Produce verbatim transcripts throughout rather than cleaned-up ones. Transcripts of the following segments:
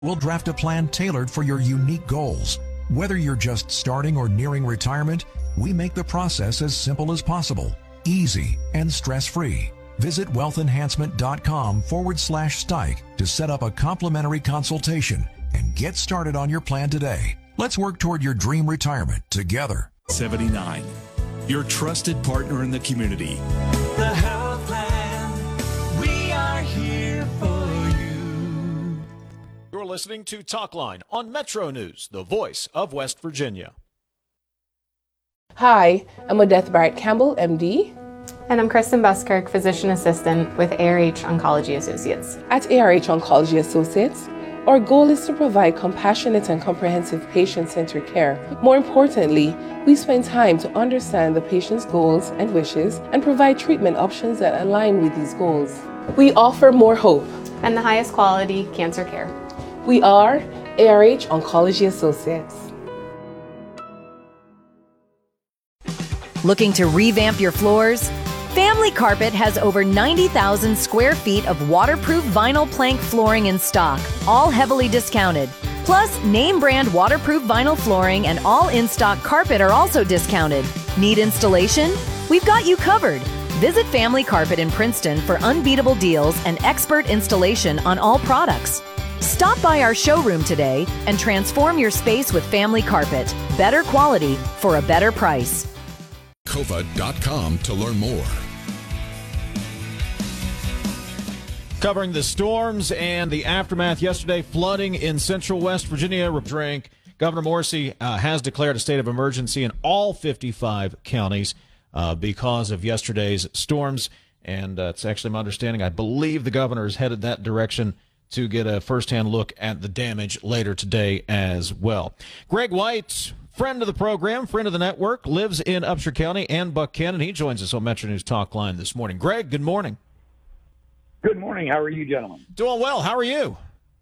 We'll draft a plan tailored for your unique goals. Whether you're just starting or nearing retirement, we make the process as simple as possible, easy, and stress-free. Visit wealthenhancement.com forward slash Stike to set up a complimentary consultation and get started on your plan today. Let's work toward your dream retirement together. seventy-nine, your trusted partner in the community. The Health Plan, we are here for you. You're listening to Talkline on Metro News, the voice of West Virginia. Hi, I'm Odette Barrett Campbell, M D. And I'm Kristen Buskirk, Physician Assistant with A R H Oncology Associates. At A R H Oncology Associates, our goal is to provide compassionate and comprehensive patient-centered care. More importantly, we spend time to understand the patient's goals and wishes and provide treatment options that align with these goals. We offer more hope and the highest quality cancer care. We are A R H Oncology Associates. Looking to revamp your floors? Family Carpet has over ninety thousand square feet of waterproof vinyl plank flooring in stock, all heavily discounted. Plus, name brand waterproof vinyl flooring and all in-stock carpet are also discounted. Need installation? We've got you covered. Visit Family Carpet in Princeton for unbeatable deals and expert installation on all products. Stop by our showroom today and transform your space with Family Carpet. Better quality for a better price. cova dot com to learn more. Covering the storms and the aftermath yesterday, flooding in central West Virginia. Drink. Governor Morrisey uh, has declared a state of emergency in all fifty-five counties uh, because of yesterday's storms. And uh, it's actually my understanding, I believe the governor is headed that direction to get a firsthand look at the damage later today as well. Greg White, friend of the program, friend of the network, lives in Upshur County and Buchanan. He joins us on Metro News Talk Line this morning. Greg, good morning. Good morning. How are you, gentlemen? Doing well. How are you?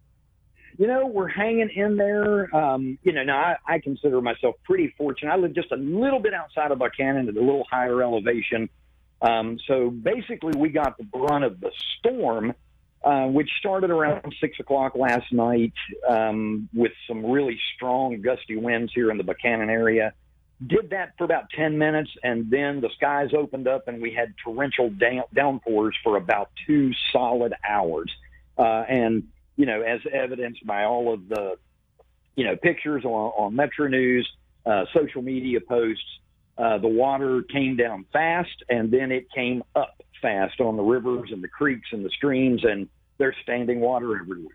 You know, we're hanging in there. Um, you know, now I, I consider myself pretty fortunate. I live just a little bit outside of Buchanan at a little higher elevation. Um, so basically we got the brunt of the storm, uh, which started around six o'clock last night um, with some really strong gusty winds here in the Buchanan area. Did that for about ten minutes, and then the skies opened up, and we had torrential down, downpours for about two solid hours. Uh, and, you know, as evidenced by all of the, you know, pictures on, on Metro News, uh, social media posts, uh, the water came down fast, and then it came up fast on the rivers and the creeks and the streams, and there's standing water everywhere.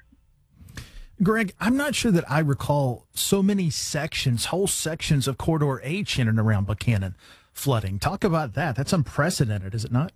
Greg, I'm not sure that I recall so many sections, whole sections of Corridor H in and around Buchanan flooding. Talk about that. That's unprecedented, is it not?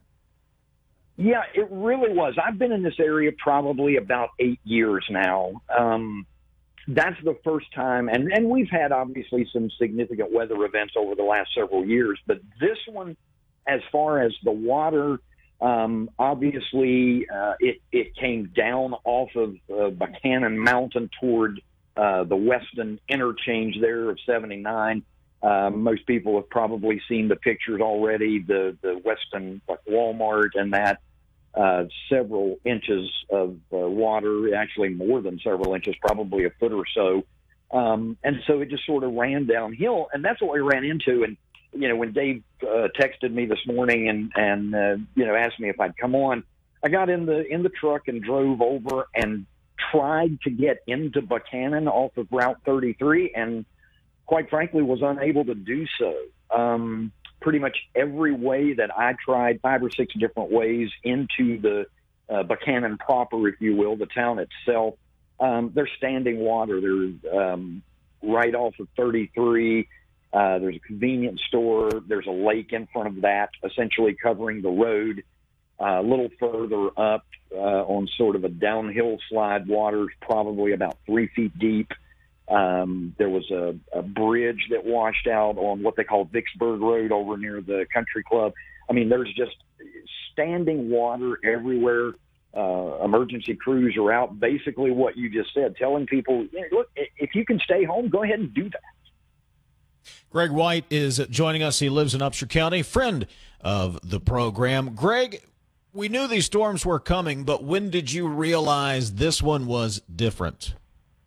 Yeah, it really was. I've been in this area probably about eight years now. Um, that's the first time, and, and we've had obviously some significant weather events over the last several years, but this one, as far as the water, Um, obviously, uh, it, it came down off of uh, Buchanan Mountain toward uh, the western interchange there of seventy-nine. Uh, most people have probably seen the pictures already, the, the western like Walmart and that, uh, several inches of uh, water, actually more than several inches, probably a foot or so. Um, and so it just sort of ran downhill, and that's what we ran into. And you know, when Dave uh, texted me this morning and, and uh, you know, asked me if I'd come on, I got in the in the truck and drove over and tried to get into Buchanan off of Route thirty-three and, quite frankly, was unable to do so. Um, pretty much every way that I tried, five or six different ways into the uh, Buchanan proper, if you will, the town itself, um, there's standing water. There's um, right off of thirty-three. Uh, there's a convenience store. There's a lake in front of that, essentially covering the road. Uh, a little further up uh, on sort of a downhill slide, water's probably about three feet deep. Um, there was a, a bridge that washed out on what they call Vicksburg Road over near the country club. I mean, there's just standing water everywhere. Uh, emergency crews are out. Basically what you just said, telling people, you know, look, if you can stay home, go ahead and do that. Greg White is joining us. He lives in Upshur County, friend of the program. Greg, we knew these storms were coming, but when did you realize this one was different?